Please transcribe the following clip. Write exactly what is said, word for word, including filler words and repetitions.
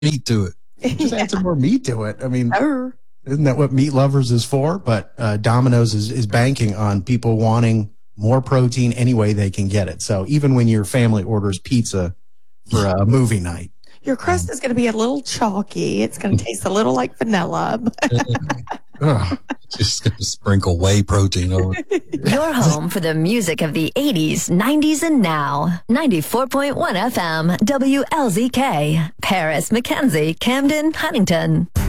meat to it. Just Yeah. add some more meat to it. I mean, Err. isn't that what Meat Lovers is for? But uh, Domino's is, is banking on people wanting more protein any way they can get it. So even when your family orders pizza for a movie night. Your crust is going to be a little chalky. It's going to taste a little like vanilla. Ugh. Just gonna sprinkle whey protein over it. Your home for the music of the eighties, nineties, and now. ninety-four point one F M, W L Z K. Paris, Mackenzie, Camden, Huntington.